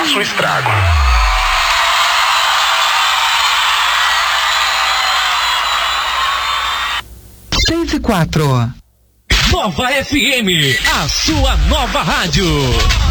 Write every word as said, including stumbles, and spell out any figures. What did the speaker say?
faça um estrago. Seis e quatro. Nova F M, a sua nova rádio.